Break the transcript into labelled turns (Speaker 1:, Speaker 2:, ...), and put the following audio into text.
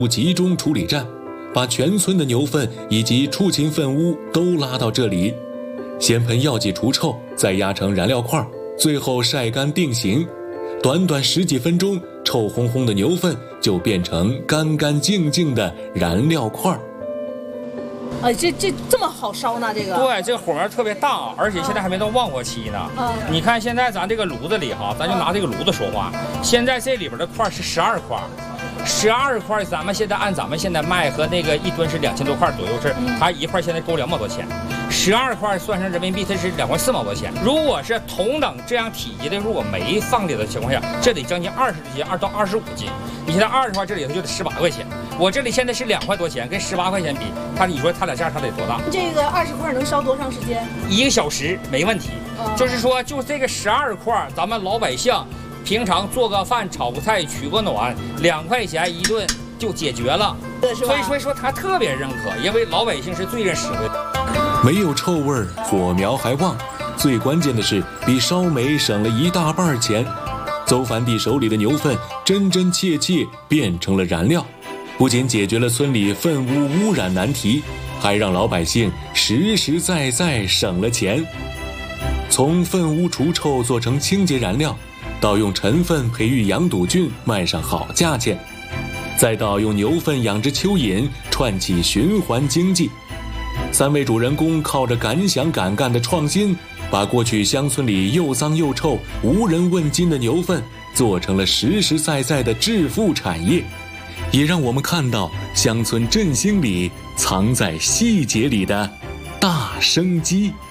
Speaker 1: 集中处理站，把全村的牛粪以及畜禽粪污都拉到这里，先喷药剂除臭，再压成燃料块，最后晒干定型。短短10几分钟，臭烘烘的牛粪就变成干干净净的燃料块。
Speaker 2: 这么好烧呢？这个
Speaker 3: 对，这个火苗特别大，而且现在还没到旺火期呢。你看现在咱这个炉子里哈，咱就拿这个炉子说话。现在这里边的块是12块，12块，咱们现在按咱们现在卖和那个1吨是2000多块左右，是它一块现在够2毛多钱。12块算上人民币，它是2块4毛多钱。如果是同等这样体积的，如果没放里的情况下，这得将近20斤，2到25斤。你现在20块，这里头就得18块钱。我这里现在是2块多钱，跟18块钱比，你说它俩价差得多大？
Speaker 2: 这个20块能烧多长时间
Speaker 3: ？1个小时没问题。就是说，就这个12块，咱们老百姓平常做个饭、炒个菜、取个暖，2块钱一顿就解决了。所以说他特别认可，因为老百姓是最认实惠的。
Speaker 1: 没有臭味，火苗还旺，最关键的是比烧煤省了1大半钱。邹凡弟手里的牛粪真真切切变成了燃料，不仅解决了村里粪污污染难题，还让老百姓实实在在省了钱。从粪污除臭做成清洁燃料，到用陈粪培育羊肚菌卖上好价钱，再到用牛粪养殖蚯蚓串起循环经济。3位主人公靠着敢想敢干的创新，把过去乡村里又脏又臭、无人问津的牛粪做成了实实在在的致富产业，也让我们看到乡村振兴里藏在细节里的大生机。